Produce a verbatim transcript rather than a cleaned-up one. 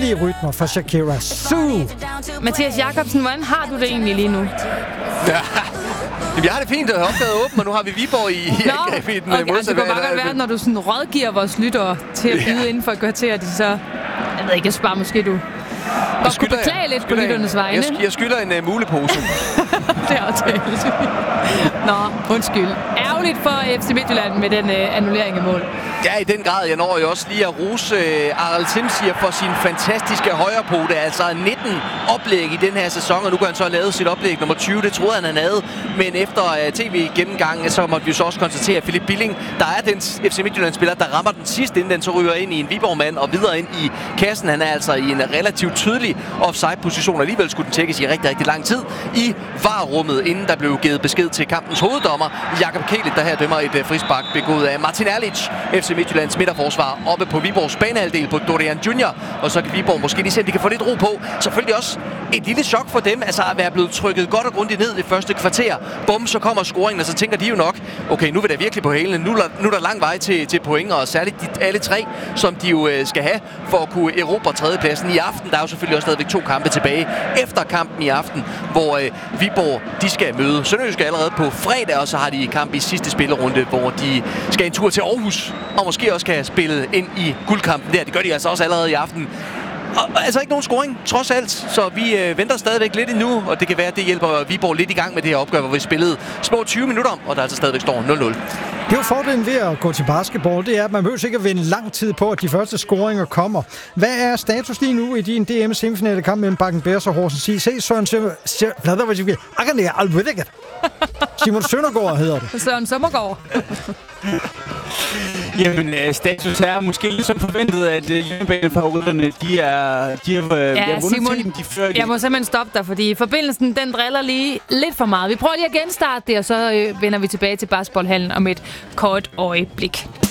dejlige rytmer fra Shakira. Sue! Mathias Jakobsen, hvordan har du det egentlig lige nu? Ja. Jamen, jeg har det fint, at opdaget åben, og nu har vi Viborg i angreb i den okay, modsatte. altså, det kunne bare godt være, når du sådan rådgiver vores lyttere til at byde ja. inden for et kvarter, de så... Jeg ved ikke, jeg spørger måske du... Godt kunne beklage lidt på lytternes vegne. Jeg, jeg skylder en uh, mulepose. Det er aftalt. Nå, undskyld. Ærgerligt for F C Midtjylland med den uh, annullering af mål. Ja, i den grad. Jeg når jo også lige at rose uh, Arald Timsier for sin fantastiske højrepote. Altså nitten oplæg i den her sæson, og nu kan han så have lavet sit oplæg nummer tyve. Det troede han, han havde. Men efter uh, tv-gennemgangen, så måtte vi jo så også konstatere, at Philip Billing, der er den F C Midtjylland-spiller, der rammer den sidste, inden den så ryger ind i en Viborg-mand og videre ind i kassen. Han er altså i en relativt tydelig offside-position. Alligevel skulle den tjekkes i rigtig, rigtig lang tid i V A R-rummet, inden der blev givet besked til kampens hoveddommer, Jakob Kælet, der her dømmer et uh, frispark begået af Martin Erlich, F C Midtjyllands midterforsvar, oppe på Viborgs banehalvdel på Dorian Junior. Og så kan Viborg måske lige se, at de kan få lidt ro på. Selvfølgelig også et lille chok for dem, altså at være blevet trykket godt og grundigt ned i første kvarter. Bum, så kommer scoringen, og så tænker de jo nok, okay, nu vil der virkelig på hælene. Nu er der, nu er der lang vej til, til point, og særligt de, alle tre, som de jo øh, skal have for at kunne erobre tredjepladsen i aften. Der er jo selvfølgelig også stadigvæk to kampe tilbage efter kampen i aften, hvor øh, Viborg, de skal møde Sønderjyske allerede på fredag, og så har de kamp i sidste spillerunde, hvor de skal en tur til Aarhus, og måske også kan spille ind i guldkampen der. Det gør de altså også allerede i aften. Og, altså ikke nogen scoring, trods alt, så vi øh, venter stadigvæk lidt endnu, og det kan være, at det hjælper Viborg lidt i gang med det her opgør, hvor vi spillede små tyve minutter, og der altså stadigvæk står nul nul. Det er jo fordelen ved at gå til basketball, det er, at man behøver ikke at vente lang tid på, at de første scoringer kommer. Hvad er status lige nu i din D M-semifinale kamp mellem Bakken Bears og Horsens I C? Søren Simon Søndergaard hedder det. Søren Søndergaard. Jamen, status er måske lidt som forventet, at hjemmebanefavoritterne, de er... De er ja, Simon, tiden, de fører, de... jeg må simpelthen stoppe dig, fordi forbindelsen, den driller lige lidt for meget. Vi prøver lige at genstarte det, og så øh, vender vi tilbage til basketballhallen om et kort øjeblik.